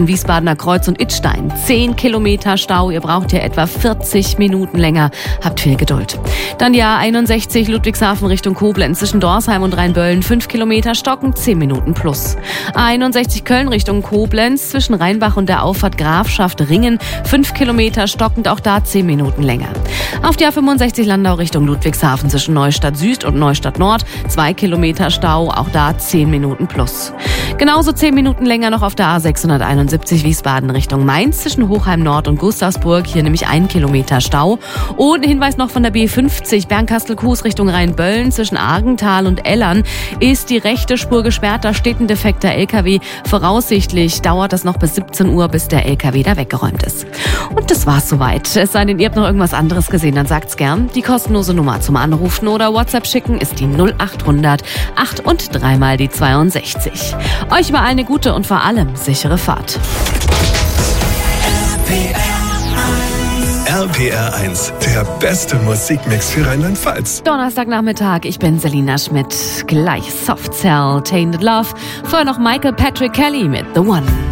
Wiesbadener Kreuz und Idstein. 10 Kilometer Stau. Ihr braucht hier etwa 40 Minuten länger. Habt viel Geduld. Dann die A61 Ludwigshafen Richtung Koblenz zwischen Dorsheim und Rheinböllen. 5 Kilometer stocken, 10 Minuten plus. A61 Köln Richtung Koblenz zwischen Rheinbach und der Auffahrt Grafschaft Ringen. 5 Kilometer stockend, auch da 10 Minuten länger. Auf die A65 Landau Richtung Ludwigshafen zwischen Neustadt Süd und Neustadt Nord. 2 Kilometer Stau, auch da 10 Minuten plus. Genauso 10 Minuten länger noch auf der A671 Wiesbaden Richtung Mainz zwischen Hochheim Nord und Gustavsburg. Hier nämlich 1 Kilometer Stau. Und ein Hinweis noch von der B50 Bernkastel-Kues Richtung Rheinböllen zwischen Argenthal und Ellern ist die rechte Spur gesperrt. Da steht ein defekter LKW. Voraussichtlich dauert das noch bis 17 Uhr, bis der LKW da weggeräumt ist. Und das war's soweit. Es sei denn, ihr habt noch irgendwas anderes gesehen, dann sagt's gern. Die kostenlose Nummer zum Anrufen oder WhatsApp schicken ist die 0800 8 und 3 mal die 62. Euch überall eine gute und vor allem sichere Fahrt. RPR 1, der beste Musikmix für Rheinland-Pfalz. Donnerstagnachmittag, ich bin Selina Schmidt. Gleich Soft Cell, Tainted Love. Vorher noch Michael Patrick Kelly mit The One.